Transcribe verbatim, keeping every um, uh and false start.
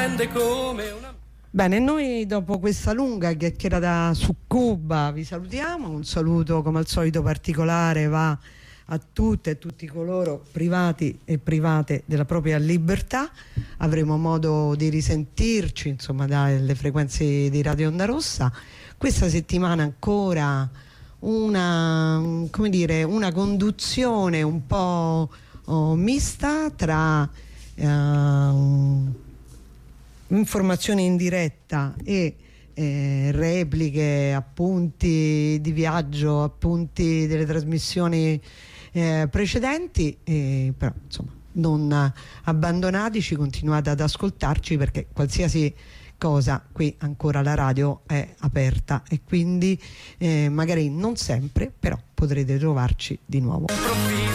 tende come una... Bene, noi dopo questa lunga chiacchierata su Cuba vi salutiamo. Un saluto come al solito particolare va a tutte e tutti coloro privati e private della propria libertà. Avremo modo di risentirci insomma dalle frequenze di Radio Onda Rossa. Questa settimana ancora una, come dire, una conduzione un po' oh, mista tra uh, informazioni in diretta e eh, repliche, appunti di viaggio, appunti delle trasmissioni eh, precedenti, eh, però insomma non abbandonateci, continuate ad ascoltarci perché qualsiasi cosa qui ancora la radio è aperta e quindi eh, magari non sempre, però potrete trovarci di nuovo.